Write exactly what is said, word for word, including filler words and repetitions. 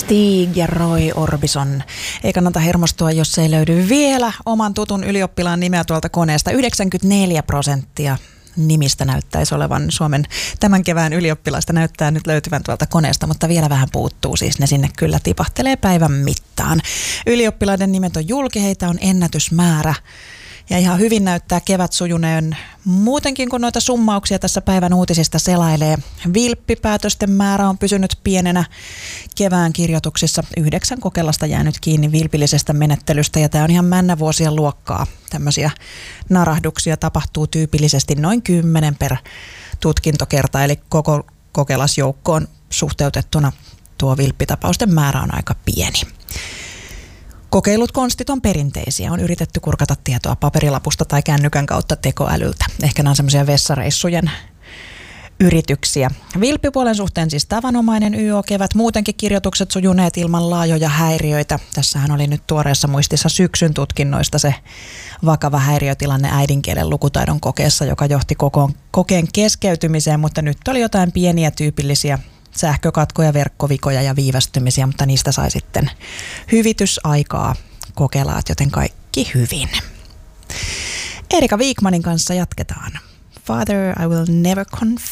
Stig ja Roy Orbison. Ei kannata hermostua, jos ei löydy vielä oman tutun ylioppilaan nimeä tuolta koneesta. yhdeksänkymmentäneljä prosenttia nimistä näyttäisi olevan Suomen tämän kevään ylioppilaista näyttää nyt löytyvän tuolta koneesta, mutta vielä vähän puuttuu, siis ne sinne kyllä tipahtelee päivän mittaan. Ylioppilaiden nimet on julki, heitä on ennätysmäärä. Ja ihan hyvin näyttää kevät sujuneen muutenkin, kun noita summauksia tässä päivän uutisista selailee. Vilppipäätösten määrä on pysynyt pienenä kevään kirjoituksissa. Yhdeksän kokelasta jäänyt kiinni vilpillisestä menettelystä ja tämä on ihan männävuosien luokkaa. Tämmöisiä narahduksia tapahtuu tyypillisesti noin kymmenen per tutkintokerta, eli koko kokelasjoukkoon suhteutettuna tuo vilppitapausten määrä on aika pieni. Kokeilut konstit on perinteisiä. On yritetty kurkata tietoa paperilapusta tai kännykän kautta tekoälyltä. Ehkä nämä on semmoisia vessareissujen yrityksiä. Vilppipuolen suhteen siis tavanomainen Y O-kevät. Muutenkin kirjoitukset sujuneet ilman laajoja häiriöitä. Tässähän oli nyt tuoreessa muistissa syksyn tutkinnoista se vakava häiriötilanne äidinkielen lukutaidon kokeessa, joka johti kokoon, kokeen keskeytymiseen, mutta nyt oli jotain pieniä tyypillisiä sähkökatkoja, verkkovikoja ja viivästymisiä, mutta niistä sai sitten hyvitysaikaa kokelaat, joten kaikki hyvin. Erika Wikmanin kanssa jatketaan. Father, I will never confess.